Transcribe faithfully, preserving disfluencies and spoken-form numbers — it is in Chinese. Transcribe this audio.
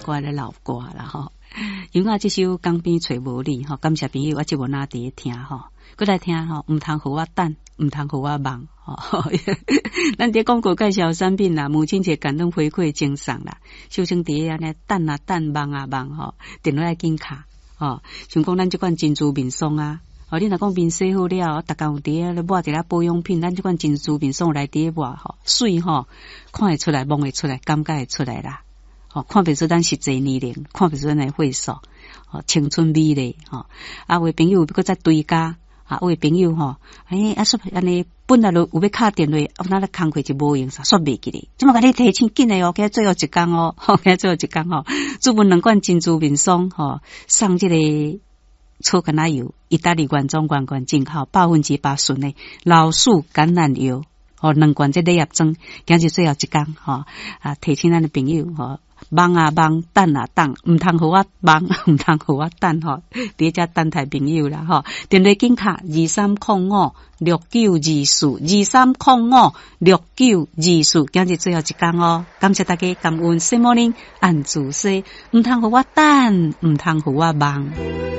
我来老歌啦吼。因为我这首江边找无你吼，感谢朋友，我即无哪伫听吼，过来听吼，毋通互我等，毋通互我忙吼。咱伫广告介绍产品啦，母亲节感动回馈精送啦，修成伫安尼等啊等，忙啊忙吼，电话来紧卡吼，像讲咱即款珍珠面霜啊。哦，你若讲面洗好了，逐工有伫咧抹一粒保养品，咱即款珍珠面霜来伫抹吼，水吼看会出来，摸会出来，感觉会出来啦。哦，看不出咱实际年龄，看不出咱的岁数，哦，青春美丽吼。啊，有朋友搁再追加，啊，有朋友吼，哎，啊说安尼本来就有要敲电话，啊，那咧工课就无用，煞煞袂记哩。即马甲你提醒紧诶哦，今最后一工哦，吼，今最后一工吼，主文两罐珍珠面霜吼，送即个草橄榄油，意大利原装原罐进口，百分之八纯诶老树橄榄油，哦，两罐即礼盒装，今日最后一工吼，啊，提醒咱诶朋友吼。忙啊忙，等啊等，毋通互我忙，毋通互我等吼。伫遮等待朋友啦吼。电话紧卡二三零五六九二四二三零五六九二四，今日最后一工哦。感谢大家，感恩 Good morning， 按自西，毋通互我等，毋通互我忙。